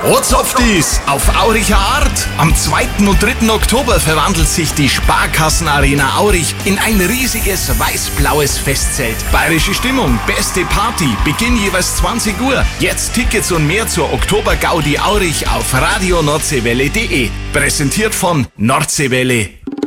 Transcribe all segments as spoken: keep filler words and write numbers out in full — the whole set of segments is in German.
Ozopfdies auf Auricher Art. Am zweiten und dritten Oktober verwandelt sich die Sparkassenarena Aurich in ein riesiges weiß-blaues Festzelt. Bayerische Stimmung, beste Party, Beginn jeweils zwanzig Uhr. Jetzt Tickets und mehr zur Oktober-Gaudi Aurich auf radio nordseewelle punkt de. Präsentiert von Nordseewelle.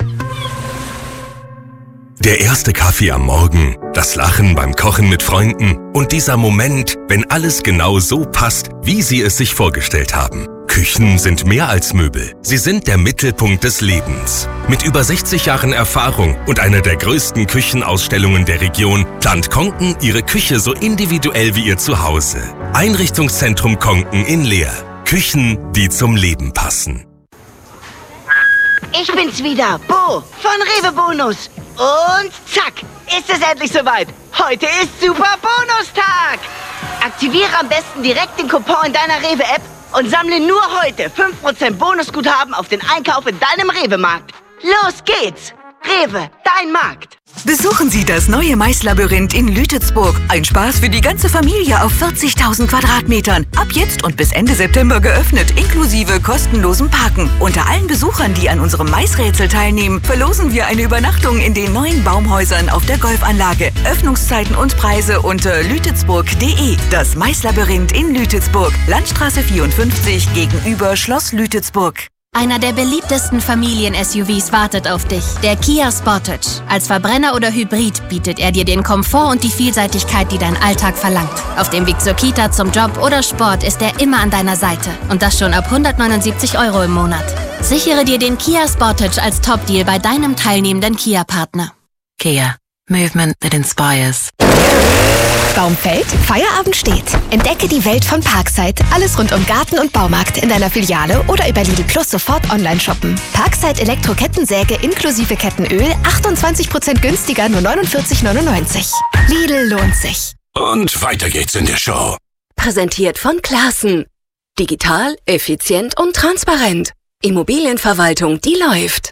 Der erste Kaffee am Morgen, das Lachen beim Kochen mit Freunden und dieser Moment, wenn alles genau so passt, wie Sie es sich vorgestellt haben. Küchen sind mehr als Möbel. Sie sind der Mittelpunkt des Lebens. Mit über sechzig Jahren Erfahrung und einer der größten Küchenausstellungen der Region plant Konken Ihre Küche so individuell wie Ihr Zuhause. Einrichtungszentrum Konken in Leer. Küchen, die zum Leben passen. Ich bin's wieder, Bo von Rewe Bonus. Und zack, ist es endlich soweit. Heute ist Super Bonustag. Aktiviere am besten direkt den Coupon in deiner Rewe-App und sammle nur heute fünf Prozent Bonusguthaben auf den Einkauf in deinem Rewe-Markt. Los geht's! Rewe, dein Markt. Besuchen Sie das neue Maislabyrinth in Lütetsburg. Ein Spaß für die ganze Familie auf vierzigtausend Quadratmetern. Ab jetzt und bis Ende September geöffnet, inklusive kostenlosem Parken. Unter allen Besuchern, die an unserem Maisrätsel teilnehmen, verlosen wir eine Übernachtung in den neuen Baumhäusern auf der Golfanlage. Öffnungszeiten und Preise unter lütetsburg punkt de. Das Maislabyrinth in Lütetsburg. Landstraße vierundfünfzig gegenüber Schloss Lütetsburg. Einer der beliebtesten Familien-S U Vs wartet auf dich, der Kia Sportage. Als Verbrenner oder Hybrid bietet er dir den Komfort und die Vielseitigkeit, die dein Alltag verlangt. Auf dem Weg zur Kita, zum Job oder Sport ist er immer an deiner Seite. Und das schon ab hundertneunundsiebzig Euro im Monat. Sichere dir den Kia Sportage als Top-Deal bei deinem teilnehmenden Kia-Partner. Kia. Movement that inspires. Baum fällt, Feierabend steht. Entdecke die Welt von Parkside. Alles rund um Garten und Baumarkt in deiner Filiale oder über Lidl Plus sofort online shoppen. Parkside Elektro-Kettensäge inklusive Kettenöl achtundzwanzig Prozent günstiger, nur neunundvierzig neunundneunzig. Lidl lohnt sich. Und weiter geht's in der Show. Präsentiert von Classen. Digital, effizient und transparent. Immobilienverwaltung, die läuft.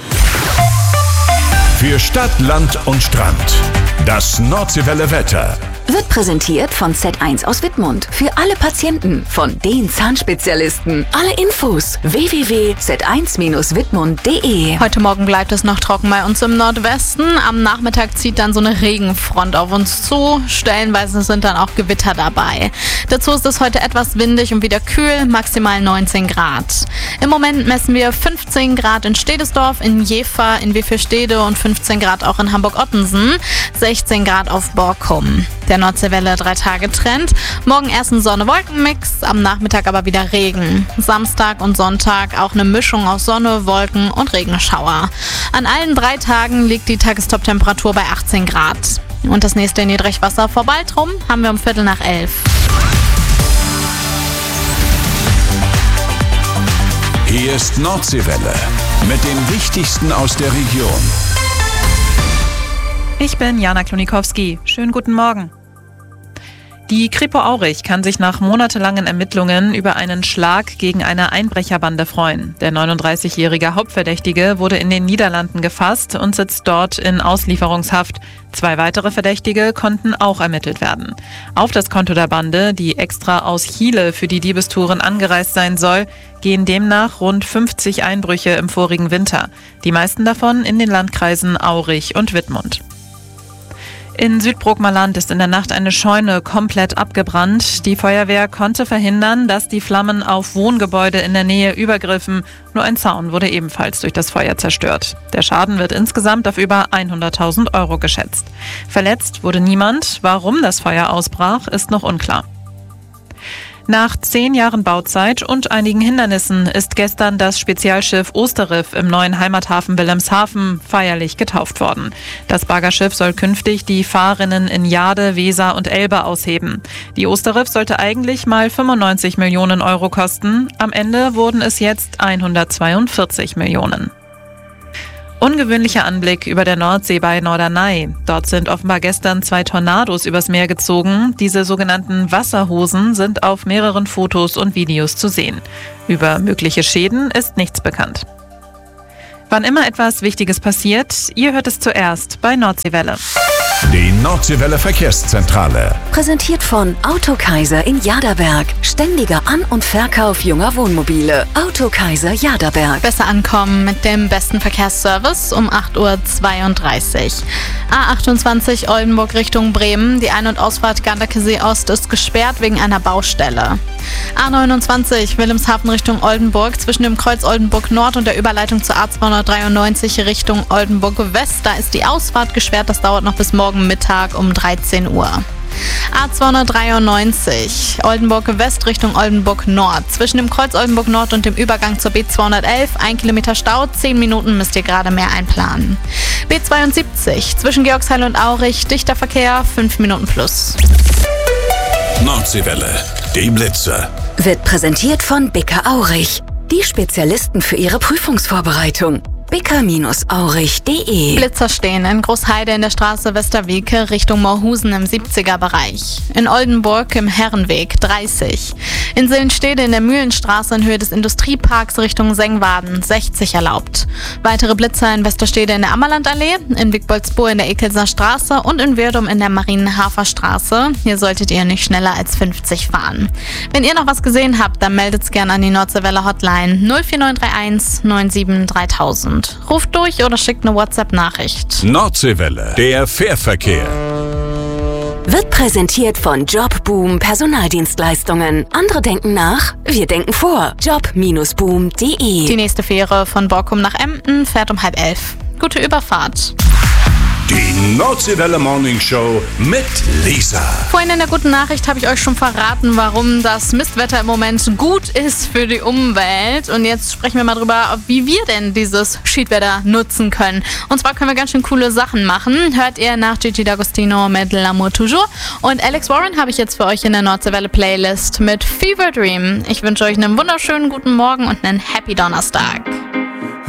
Für Stadt, Land und Strand. Das Nordseewelle Wetter. Wird präsentiert von Z eins aus Wittmund. Für alle Patienten, von den Zahnspezialisten. Alle Infos w w w punkt z eins Bindestrich wittmund punkt de. Heute Morgen bleibt es noch trocken bei uns im Nordwesten. Am Nachmittag zieht dann so eine Regenfront auf uns zu. Stellenweise sind dann auch Gewitter dabei. Dazu ist es heute etwas windig und wieder kühl, maximal neunzehn Grad. Im Moment messen wir fünfzehn Grad in Stedesdorf, in Jever, in Wiffelstede und fünfzehn Grad auch in Hamburg-Ottensen, sechzehn Grad auf Borkum. Der Nordseewelle drei Tage Trend. Morgen erst ein Sonne-Wolken-Mix, am Nachmittag aber wieder Regen. Samstag und Sonntag auch eine Mischung aus Sonne, Wolken und Regenschauer. An allen drei Tagen liegt die Tagestop-Temperatur bei achtzehn Grad. Und das nächste Niedrigwasser vor Baltrum haben wir um Viertel nach elf. Hier ist Nordseewelle mit dem Wichtigsten aus der Region. Ich bin Jana Klonikowski. Schönen guten Morgen. Die Kripo Aurich kann sich nach monatelangen Ermittlungen über einen Schlag gegen eine Einbrecherbande freuen. Der neununddreißigjährige Hauptverdächtige wurde in den Niederlanden gefasst und sitzt dort in Auslieferungshaft. Zwei weitere Verdächtige konnten auch ermittelt werden. Auf das Konto der Bande, die extra aus Chile für die Diebestouren angereist sein soll, gehen demnach rund fünfzig Einbrüche im vorigen Winter. Die meisten davon in den Landkreisen Aurich und Wittmund. In Südbrookmer Land ist in der Nacht eine Scheune komplett abgebrannt. Die Feuerwehr konnte verhindern, dass die Flammen auf Wohngebäude in der Nähe übergriffen. Nur ein Zaun wurde ebenfalls durch das Feuer zerstört. Der Schaden wird insgesamt auf über hunderttausend Euro geschätzt. Verletzt wurde niemand. Warum das Feuer ausbrach, ist noch unklar. Nach zehn Jahren Bauzeit und einigen Hindernissen ist gestern das Spezialschiff Osterriff im neuen Heimathafen Wilhelmshaven feierlich getauft worden. Das Baggerschiff soll künftig die Fahrrinnen in Jade, Weser und Elbe ausheben. Die Osterriff sollte eigentlich mal fünfundneunzig Millionen Euro kosten. Am Ende wurden es jetzt hundertzweiundvierzig Millionen. Ungewöhnlicher Anblick über der Nordsee bei Norderney. Dort sind offenbar gestern zwei Tornados übers Meer gezogen. Diese sogenannten Wasserhosen sind auf mehreren Fotos und Videos zu sehen. Über mögliche Schäden ist nichts bekannt. Wann immer etwas Wichtiges passiert, ihr hört es zuerst bei Nordseewelle. Die Nordseewelle Verkehrszentrale. Präsentiert von Autokaiser in Jaderberg. Ständiger An- und Verkauf junger Wohnmobile. Autokaiser Jaderberg. Besser ankommen mit dem besten Verkehrsservice um acht Uhr zweiunddreißig. A achtundzwanzig Oldenburg Richtung Bremen. Die Ein- und Ausfahrt Ganderkesee Ost ist gesperrt wegen einer Baustelle. A neunundzwanzig Wilhelmshaven Richtung Oldenburg. Zwischen dem Kreuz Oldenburg Nord und der Überleitung zur A zweihundertdreiundneunzig Richtung Oldenburg West. Da ist die Ausfahrt gesperrt. Das dauert noch bis morgen Mittag um dreizehn Uhr. A zweihundertdreiundneunzig Oldenburg West Richtung Oldenburg Nord. Zwischen dem Kreuz Oldenburg Nord und dem Übergang zur B zweihundertelf. Ein Kilometer Stau, zehn Minuten müsst ihr gerade mehr einplanen. B zweiundsiebzig zwischen Georgsheil und Aurich. Dichter Verkehr, fünf Minuten plus. Nordseewelle. Die Blitzer. Wird präsentiert von Bicker Aurich. Die Spezialisten für ihre Prüfungsvorbereitung. bicker Aurich punkt de. Blitzer stehen in Großheide in der Straße Westerwieke Richtung Moorhusen im siebziger Bereich. In Oldenburg im Herrenweg dreißig. In Sillenstede in der Mühlenstraße in Höhe des Industrieparks Richtung Sengwaden sechzig erlaubt. Weitere Blitzer in Westerstede in der Ammerlandallee, in Wigboldsbohr in der Ekelser Straße und in Wirdum in der Marienhafer Straße. Hier solltet ihr nicht schneller als fünfzig fahren. Wenn ihr noch was gesehen habt, dann meldet's gerne an die Nordseewelle Hotline null vier neun drei eins neun sieben dreitausend. Ruft durch oder schickt eine WhatsApp-Nachricht. Nordseewelle. Der Fährverkehr. Wird präsentiert von Jobboom Personaldienstleistungen. Andere denken nach, wir denken vor. job Bindestrich boom punkt de. Die nächste Fähre von Borkum nach Emden fährt um halb elf. Gute Überfahrt. Die Nordseewelle Morning Show mit Lisa. Vorhin in der guten Nachricht habe ich euch schon verraten, warum das Mistwetter im Moment gut ist für die Umwelt. Und jetzt sprechen wir mal drüber, wie wir denn dieses Schiedwetter nutzen können. Und zwar können wir ganz schön coole Sachen machen. Hört ihr nach Gigi D'Agostino mit L'amour toujours. Und Alex Warren habe ich jetzt für euch in der Nordseewelle Playlist mit Fever Dream. Ich wünsche euch einen wunderschönen guten Morgen und einen Happy Donnerstag.